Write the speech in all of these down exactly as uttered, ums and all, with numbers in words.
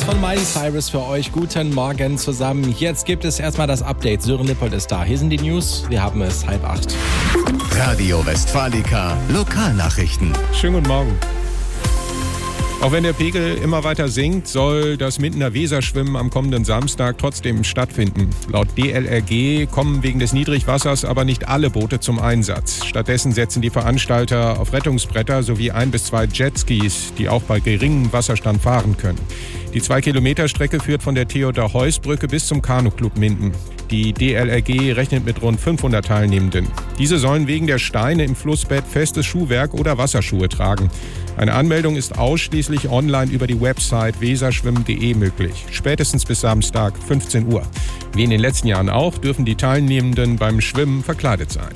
Stars von Miley Cyrus für euch. Guten Morgen zusammen. Jetzt gibt es erstmal das Update. Sören Lippold ist da. Hier sind die News. Wir haben es halb acht. Radio Westfalica, Lokalnachrichten. Schönen guten Morgen. Auch wenn der Pegel immer weiter sinkt, soll das Mindener Weserschwimmen am kommenden Samstag trotzdem stattfinden. Laut D L R G kommen wegen des Niedrigwassers aber nicht alle Boote zum Einsatz. Stattdessen setzen die Veranstalter auf Rettungsbretter sowie ein bis zwei Jetskis, die auch bei geringem Wasserstand fahren können. Die zwei-Kilometer-Strecke führt von der Theodor-Heuss-Brücke bis zum Kanu-Club Minden. Die D L R G rechnet mit rund fünfhundert Teilnehmenden. Diese sollen wegen der Steine im Flussbett festes Schuhwerk oder Wasserschuhe tragen. Eine Anmeldung ist ausschließlich online über die Website weserschwimmen punkt de möglich. Spätestens bis Samstag fünfzehn Uhr. Wie in den letzten Jahren auch, dürfen die Teilnehmenden beim Schwimmen verkleidet sein.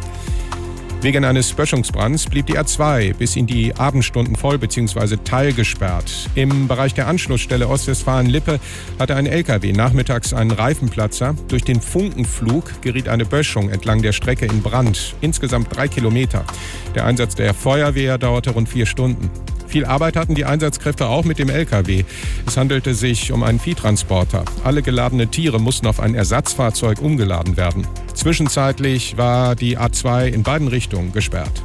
Wegen eines Böschungsbrands blieb die A zwei bis in die Abendstunden voll bzw. teilgesperrt. Im Bereich der Anschlussstelle Ostwestfalen-Lippe hatte ein L K W nachmittags einen Reifenplatzer. Durch den Funkenflug geriet eine Böschung entlang der Strecke in Brand. Insgesamt drei Kilometer. Der Einsatz der Feuerwehr dauerte rund vier Stunden. Viel Arbeit hatten die Einsatzkräfte auch mit dem L K W. Es handelte sich um einen Viehtransporter. Alle geladenen Tiere mussten auf ein Ersatzfahrzeug umgeladen werden. Zwischenzeitlich war die A zwei in beiden Richtungen gesperrt.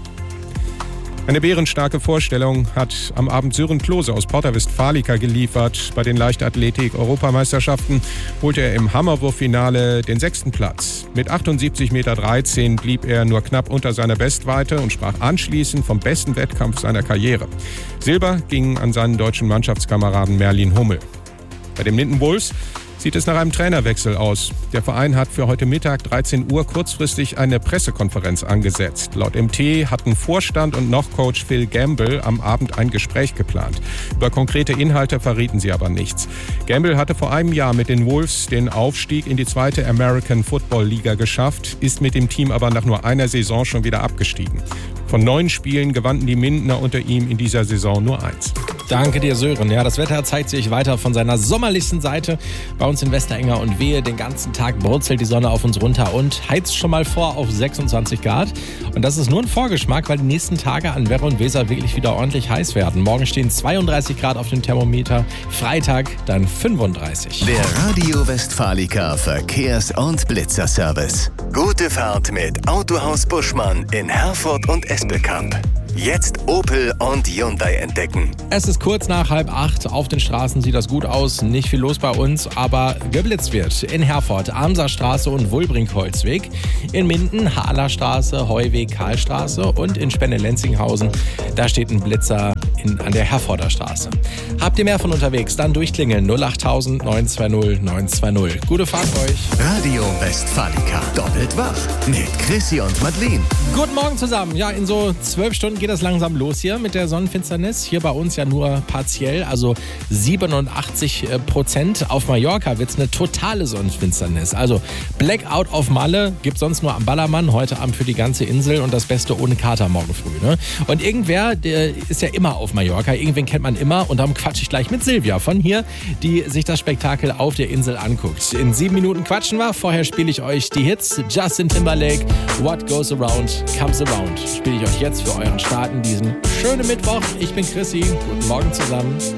Eine bärenstarke Vorstellung hat am Abend Sören Klose aus Porta Westfalica geliefert. Bei den Leichtathletik-Europameisterschaften holte er im Hammerwurffinale den sechsten Platz. Mit achtundsiebzig Komma dreizehn Meter blieb er nur knapp unter seiner Bestweite und sprach anschließend vom besten Wettkampf seiner Karriere. Silber ging an seinen deutschen Mannschaftskameraden Merlin Hummel. Bei den Minden Wolves sieht es nach einem Trainerwechsel aus. Der Verein hat für heute Mittag dreizehn Uhr kurzfristig eine Pressekonferenz angesetzt. Laut M T hatten Vorstand und noch Coach Phil Gamble am Abend ein Gespräch geplant. Über konkrete Inhalte verrieten sie aber nichts. Gamble hatte vor einem Jahr mit den Wolves den Aufstieg in die zweite American Football Liga geschafft, ist mit dem Team aber nach nur einer Saison schon wieder abgestiegen. Von neun Spielen gewannen die Mindener unter ihm in dieser Saison nur eins. Danke dir, Sören. Ja, das Wetter zeigt sich weiter von seiner sommerlichsten Seite. Bei uns in Westerenger und Wehe den ganzen Tag brutzelt die Sonne auf uns runter und heizt schon mal vor auf sechsundzwanzig Grad. Und das ist nur ein Vorgeschmack, weil die nächsten Tage an Werra und Weser wirklich wieder ordentlich heiß werden. Morgen stehen zweiunddreißig Grad auf dem Thermometer, Freitag dann fünfunddreißig. Der Radio Westfalica Verkehrs- und Blitzerservice. Gute Fahrt mit Autohaus Buschmann in Herford und Espelkamp. Jetzt Opel und Hyundai entdecken. Es ist kurz nach halb acht. Auf den Straßen sieht das gut aus. Nicht viel los bei uns, aber geblitzt wird. In Herford, Amserstraße und Wulbrink-Holzweg. In Minden, Hahlerstraße, Heuweg, Karlstraße. Und in Spenne-Lenzinghausen, da steht ein Blitzer in, an der Herforder Straße. Habt ihr mehr von unterwegs? Dann durchklingeln null acht neun zwei null neun zwei null. Gute Fahrt euch. Radio Westfalica. Doppelt wach. Mit Chrissy und Madeleine. Guten Morgen zusammen. Ja, in so zwölf Stunden geht das langsam los hier mit der Sonnenfinsternis. Hier bei uns ja nur partiell, also siebenundachtzig Prozent. Auf Mallorca wird es eine totale Sonnenfinsternis. Also Blackout auf Malle gibt sonst nur am Ballermann. Heute Abend für die ganze Insel und das Beste ohne Kater morgen früh. Ne? Und irgendwer, der ist ja immer auf Mallorca. Irgendwen kennt man immer. Und darum quatsche ich gleich mit Silvia von hier, die sich das Spektakel auf der Insel anguckt. In sieben Minuten quatschen wir. Vorher spiele ich euch die Hits. Justin Timberlake, What Goes Around Comes Around. Spiele ich euch jetzt für euren Start in diesen schönen Mittwoch. Ich bin Chrissy. Guten Morgen zusammen.